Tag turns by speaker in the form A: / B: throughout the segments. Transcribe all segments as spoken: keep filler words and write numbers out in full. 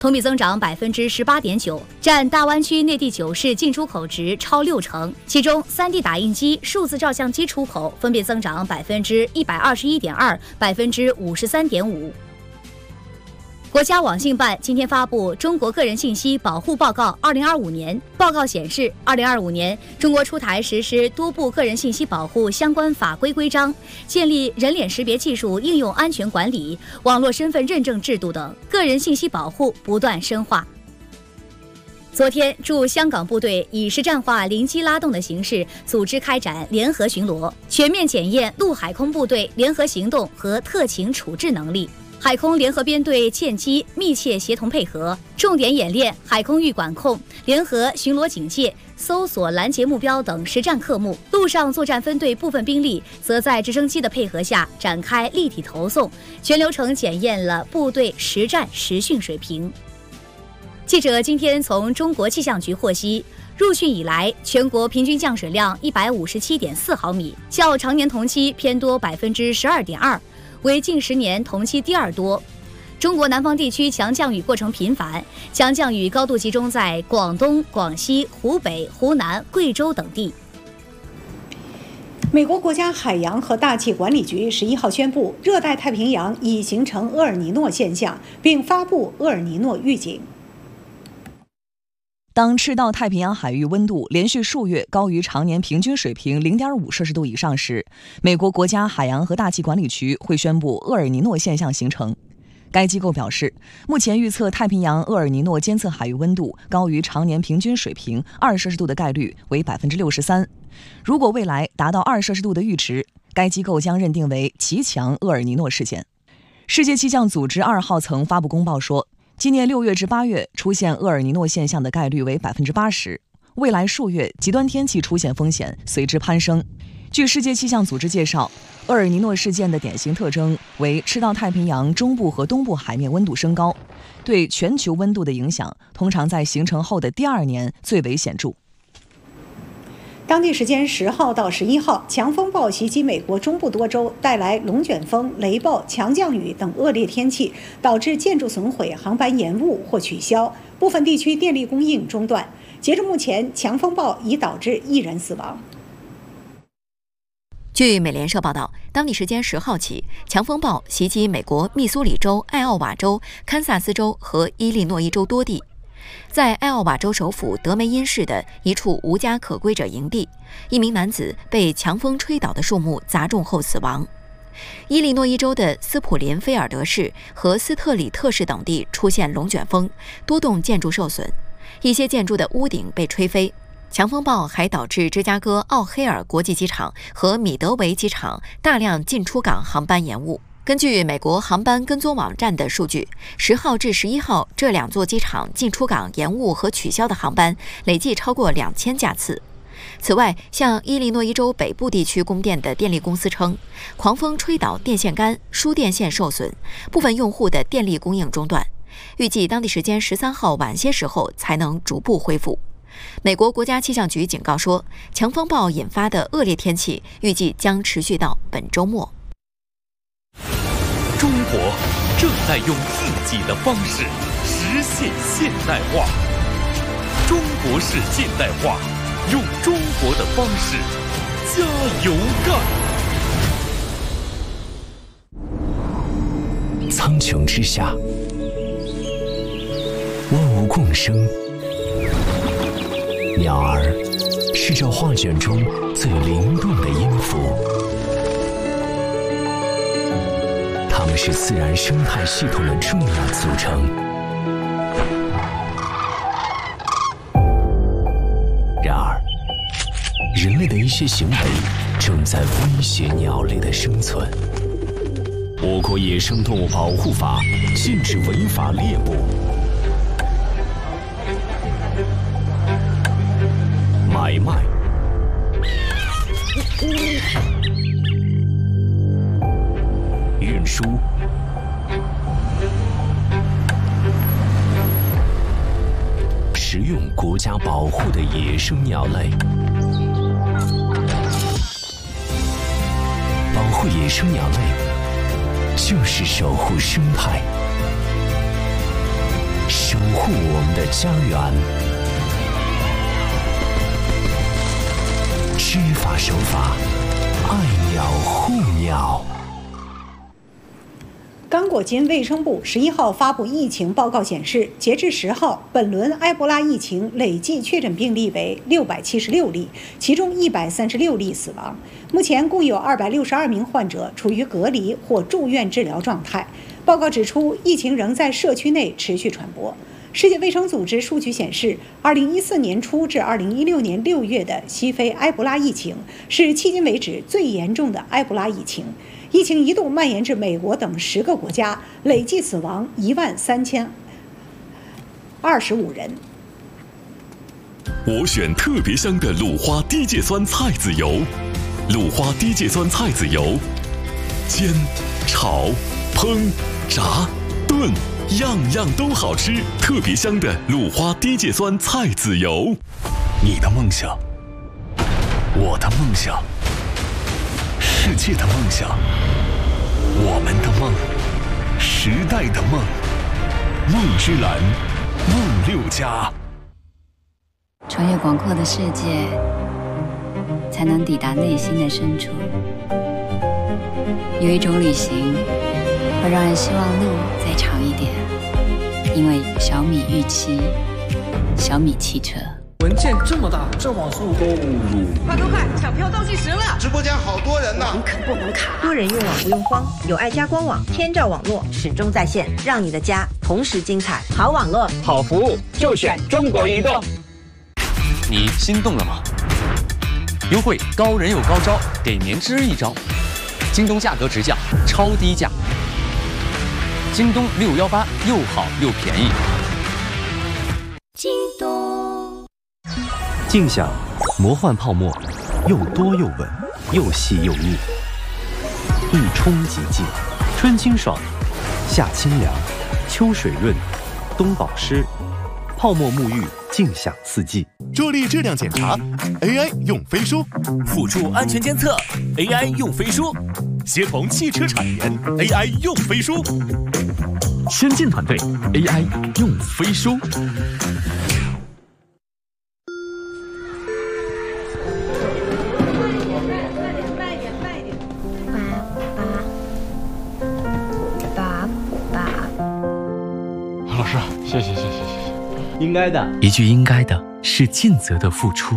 A: 同比增长百分之十八点九，占大湾区内地九市进出口值超六成。其中，三 D 打印机、数字照相机出口分别增长百分之一百二十一点二、百分之五十三点五。国家网信办今天发布《中国个人信息保护报告（二零二五年）》。报告显示，二零二五年，中国出台实施多部个人信息保护相关法规规章，建立人脸识别技术应用安全管理、网络身份认证制度等，个人信息保护不断深化。昨天，驻香港部队以实战化临机拉动的形式组织开展联合巡逻，全面检验陆海空部队联合行动和特情处置能力。海空联合编队舰机密切协同配合，重点演练海空域管控、联合巡逻警戒、搜索拦截目标等实战科目。陆上作战分队部分兵力则在直升机的配合下展开立体投送，全流程检验了部队实战实训水平。记者今天从中国气象局获悉，入汛以来，全国平均降水量一百五十七点四毫米，较常年同期偏多百分之十二点二。为近十年同期第二多。中国南方地区强降雨过程频繁，强降雨高度集中在广东、广西、湖北、湖南、贵州等地。
B: 美国国家海洋和大气管理局十一号宣布，热带太平洋已形成厄尔尼诺现象，并发布厄尔尼诺预警。
C: 当赤道太平洋海域温度连续数月高于常年平均水平 零点五摄氏度以上时，美国国家海洋和大气管理局会宣布厄尔尼诺现象形成。该机构表示，目前预测太平洋厄尔尼诺监测海域温度高于常年平均水平二摄氏度的概率为 百分之六十三。如果未来达到二摄氏度的阈值，该机构将认定为极强厄尔尼诺事件。世界气象组织二号曾发布公报说，今年六月至八月出现厄尔尼诺现象的概率为 百分之八十， 未来数月极端天气出现风险随之攀升。据世界气象组织介绍，厄尔尼诺事件的典型特征为赤道太平洋中部和东部海面温度升高，对全球温度的影响通常在形成后的第二年最为显著。
B: 当地时间十号到十一号，强风暴袭击美国中部多州，带来龙卷风、雷暴、强降雨等恶劣天气，导致建筑损毁、航班延误或取消，部分地区电力供应中断。截至目前，强风暴已导致一人死亡。
D: 据美联社报道，当地时间十号起，强风暴袭击美国密苏里州、艾奥瓦州、堪萨斯州和伊利诺伊州多地。在艾奥瓦州首府德梅因市的一处无家可归者营地，一名男子被强风吹倒的树木砸中后死亡。伊利诺伊州的斯普林菲尔德市和斯特里特市等地出现龙卷风，多栋建筑受损，一些建筑的屋顶被吹飞。强风暴还导致芝加哥奥黑尔国际机场和米德维机场大量进出港航班延误。根据美国航班跟踪网站的数据，十号至十一号这两座机场进出港延误和取消的航班累计超过两千架次。此外，向伊利诺伊州北部地区供电的电力公司称，狂风吹倒电线杆，输电线受损，部分用户的电力供应中断，预计当地时间十三号晚些时候才能逐步恢复。美国国家气象局警告说，强风暴引发的恶劣天气预计将持续到本周末。
E: 中国正在用自己的方式实现现代化，中国式现代化，用中国的方式加油干！
F: 苍穹之下，万物共生。鸟儿是这画卷中最灵动的音符，它们是自然生态系统的重要组成。然而，人类的一些行为正在威胁鸟类的生存。我国野生动物保护法禁止违法猎捕、买卖、运输、食用国家保护的野生鸟类。保护野生鸟类，就是守护生态。生护我们的家园。知法守法，爱鸟护鸟。
B: 刚果金卫生部十一号发布疫情报告显示，截至十号，本轮埃博拉疫情累计确诊病例为六百七十六例，其中一百三十六例死亡。目前共有二百六十二名患者处于隔离或住院治疗状态。报告指出，疫情仍在社区内持续传播。世界卫生组织数据显示，二零一四年初至二零一六年六月的西非埃博拉疫情是迄今为止最严重的埃博拉疫情。疫情一度蔓延至美国等十个国家，累计死亡一万三千二十五人。
E: 我选特别香的鲁花低芥酸菜籽油，鲁花低芥酸菜籽油，煎、炒、烹、炸、炖，样样都好吃。特别香的鲁花低芥酸菜籽油。
F: 你的梦想，我的梦想，世界的梦想，我们的梦，时代的梦，梦之蓝，梦六家。
G: 穿越广阔的世界，才能抵达内心的深处。有一种旅行，会让人希望路再长一点，因为小米预期，小米汽车。
H: 文件这么大，这网速够入。
I: 快快快，抢票倒计时了！
J: 直播间好多人呢，
I: 门可不门卡？多人用网不用慌，有爱家官网，天照网络始终在线，让你的家同时精彩。好网络，
K: 好服务，就选中国移动。
L: 你心动了吗？优惠高人有高招，给年之一招。京东价格直降，超低价。京东六幺八又好又便宜。
A: 京东。
M: 静享魔幻泡沫，又多又稳，又细又密，一冲即净，春清爽，夏清凉，秋水润，冬保湿，泡沫沐浴，静享四季。
N: 助力质量检查 ，A I 用飞书；
O: 辅助安全监测 ，A I 用飞书；
N: 协同汽车产研 ，A I 用飞书；
O: 先进团队 ，A I 用飞书。
P: 老师，谢谢谢谢谢谢。
Q: 应该的，
F: 一句应该的是尽责的付出。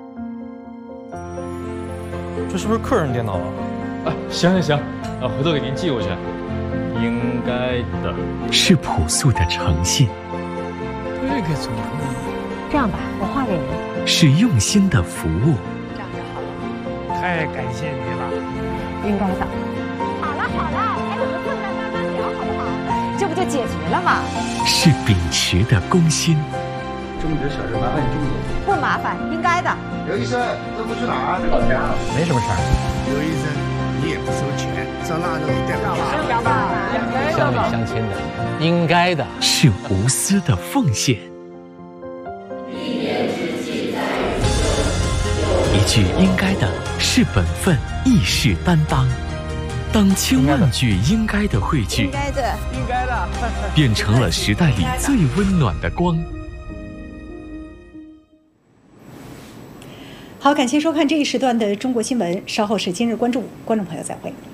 P: 这是不是客人电脑啊？
Q: 啊，行行行，啊，回头给您寄过去。
P: 应该的
F: 是朴素的诚信。
Q: 这个怎么呢？
I: 这样吧，我画给您。
F: 是用心的服务。
I: 这样就好了。
P: 太感谢你了。
I: 应该的。好了好了，哎，我们坐那慢慢聊好不好？这不就解决了吗？
F: 是秉持的公心。
Q: 这么点小事麻烦你这么多。
I: 不麻烦，应该的。
J: 刘医生，这不去哪儿？老家。
P: 没什么事儿。
J: 刘医生，你也不收钱，上那弄一袋回家。
Q: 乡里乡亲的，应该的。
F: 是无私的奉献。一句应该的是本分，义士担当。当千万句应该的汇聚，
I: 应该的，应该的，
F: 变成了时代里最温暖的光。
B: 好，感谢收看这一时段的中国新闻，稍后是今日关注，观众朋友再会。